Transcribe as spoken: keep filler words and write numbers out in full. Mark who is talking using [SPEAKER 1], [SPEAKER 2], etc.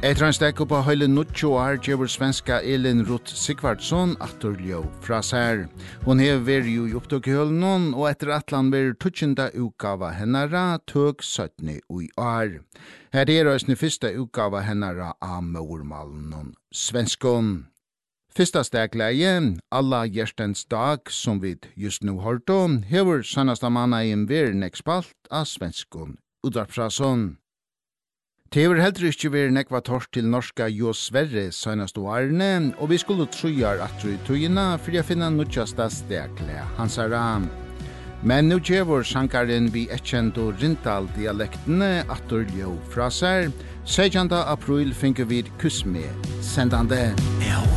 [SPEAKER 1] Etter en stek på høyle nutjo år gjør svenska Elin Ruth Sigvardsson aktorljå fra sær. Hun hever vært jo i opptøkehølnen, og etter at han vært tutsjenda utgava hennara tøk syttende i år. Her er høysne første utgava hennara av mormalen svenskon. Fyrsta stegleie, alla hjertens dag, som vi just nu hørte, hever sannasta manna i en verden ekspalt av svenskon utvarpsrason. Tever heller ikke være nekva tors til norska Jo Sverre søgnast årene, og vi skulle trojar at i tøyina for å finne nødjasta stekle hans aram. Men nu gjør sankaren vi etkjent og Rindal-dialektene attorljå fra seg. syttende april finner vi kuss med sendande.